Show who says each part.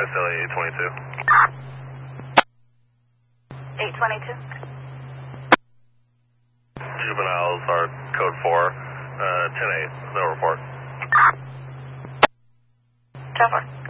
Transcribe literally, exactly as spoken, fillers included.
Speaker 1: Philly eight twenty-two.
Speaker 2: eight twenty-two.
Speaker 1: Juveniles are code four, uh, ten eight, no report.
Speaker 2: ten four.